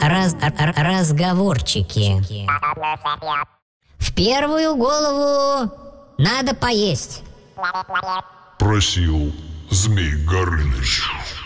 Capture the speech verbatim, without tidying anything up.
раз, р- разговорчики. В первую голову надо поесть. Просил Змей Горыныч.